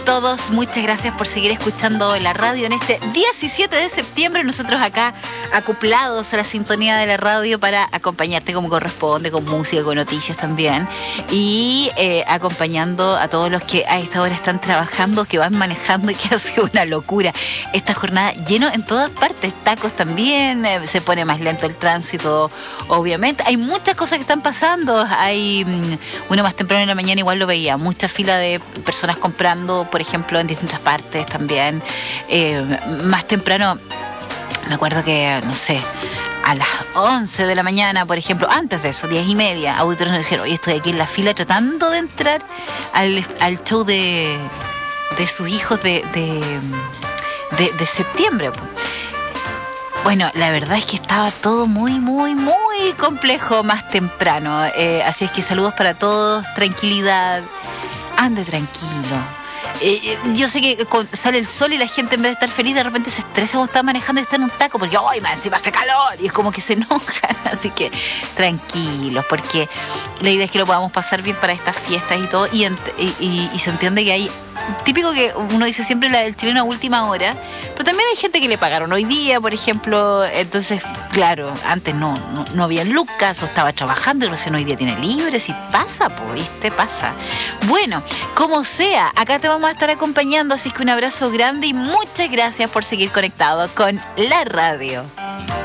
todos, muchas gracias por seguir escuchando la radio en este 17 de septiembre. Nosotros acá acoplados a la sintonía de la radio para acompañarte como corresponde, con música, con noticias también, y acompañando a todos los que a esta hora están trabajando, que van manejando y que ha sido una locura esta jornada, lleno en todas partes, tacos también, se pone más lento el tránsito, obviamente. Hay muchas cosas que están pasando. Hay uno más temprano en la mañana igual lo veía, mucha fila de personas comprando, por ejemplo, en distintas partes también. Más temprano, me acuerdo que, no sé, a las 11 de la mañana, por ejemplo, antes de eso, 10:30, auditores nos decían, oye, estoy aquí en la fila tratando de entrar al show de sus hijos de septiembre. Bueno, la verdad es que estaba todo muy, muy, muy complejo más temprano. Así es que saludos para todos, tranquilidad, ande tranquilo. Yo sé que sale el sol y la gente en vez de estar feliz de repente se estresa cuando está manejando y está en un taco porque ¡ay, más encima hace calor! Y es como que se enojan. Así que tranquilos, porque la idea es que lo podamos pasar bien para estas fiestas y todo. Y se entiende que hay... Típico que uno dice siempre la del chileno a última hora, pero también hay gente que le pagaron hoy día, por ejemplo. Entonces, claro, antes no había lucas o estaba trabajando y recién hoy día tiene libre. Si pasa, pues, ¿viste? Pasa. Bueno, como sea, acá te vamos a estar acompañando, así que un abrazo grande y muchas gracias por seguir conectado con la radio.